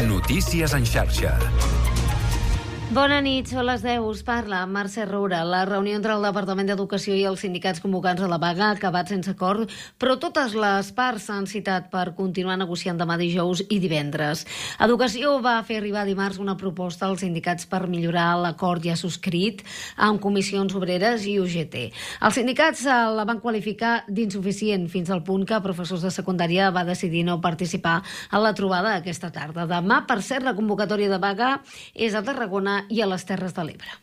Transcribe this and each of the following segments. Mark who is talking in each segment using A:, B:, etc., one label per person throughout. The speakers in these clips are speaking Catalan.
A: Notícies en xarxa.
B: Bona nit, són les 10, us parla Mercè Roura. La reunió entre el Departament d'Educació i els sindicats convocants a la vaga ha acabat sense acord, però totes les parts s'han citat per continuar negociant demà dijous i divendres. Educació va fer arribar dimarts una proposta als sindicats per millorar l'acord ja subscrit amb comissions obreres i UGT. Els sindicats la van qualificar d'insuficient fins al punt que professors de secundària va decidir no participar en la trobada aquesta tarda. Demà, per cert, la convocatòria de vaga és a Tarragona i a les Terres de l'Ebre.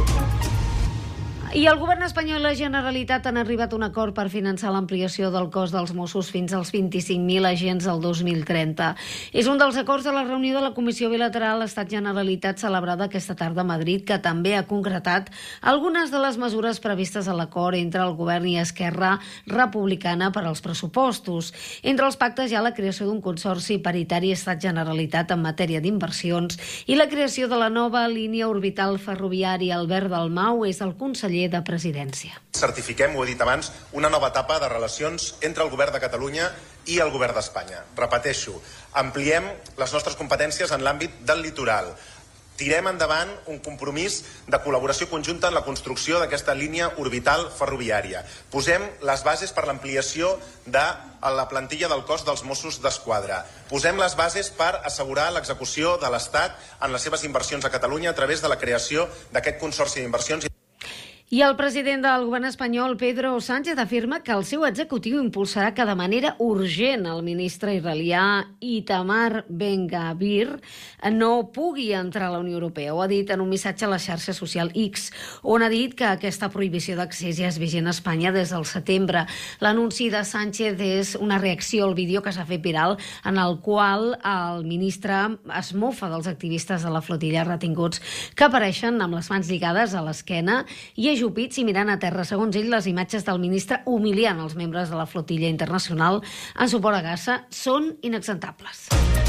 B: I el govern espanyol i la Generalitat han arribat a un acord per finançar l'ampliació del cos dels Mossos fins als 25.000 agents al 2030. És un dels acords de la reunió de la Comissió Bilateral Estat-Generalitat celebrada aquesta tarda a Madrid, que també ha concretat algunes de les mesures previstes a l'acord entre el govern i Esquerra Republicana per als pressupostos. Entre els pactes hi ha la creació d'un consorci paritari Estat-Generalitat en matèria d'inversions i la creació de la nova línia orbital ferroviària. Albert Dalmau és el conseller de Presidència.
C: Certifiquem, ho he dit abans, una nova etapa de relacions entre el govern de Catalunya i el govern d'Espanya. Repeteixo, ampliem les nostres competències en l'àmbit del litoral. Tirem endavant un compromís de col·laboració conjunta en la construcció d'aquesta línia orbital ferroviària. Posem les bases per l'ampliació de la plantilla del cos dels Mossos d'Esquadra. Posem les bases per assegurar l'execució de l'Estat en les seves inversions a Catalunya a través de la creació d'aquest consorci d'inversions.
B: I el president del govern espanyol, Pedro Sánchez, afirma que el seu executiu impulsarà que de manera urgent el ministre israelià Itamar Ben-Gvir no pugui entrar a la Unió Europea. Ho ha dit en un missatge a la xarxa social X, on ha dit que aquesta prohibició d'accés ja és vigent a Espanya des del setembre. L'anunci de Sánchez és una reacció al vídeo que s'ha fet viral en el qual el ministre es mofa dels activistes de la flotilla retinguts que apareixen amb les mans lligades a l'esquena i ajupits i mirant a terra. Segons ell, les imatges del ministre humiliant els membres de la flotilla internacional en suport a Gaza són inacceptables.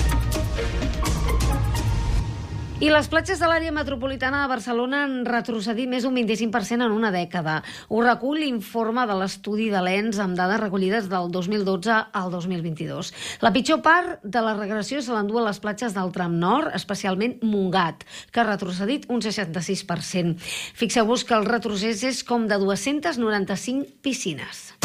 B: I les platges de l'àrea metropolitana de Barcelona han retrocedit més d'un 25% en una dècada. Ho recull l'informe de l'estudi de l'ENS amb dades recollides del 2012 al 2022. La pitjor part de la regressió se l'endú a les platges del tram nord, especialment Montgat, que ha retrocedit un 66%. Fixeu-vos que el retrocés és com de 295 piscines.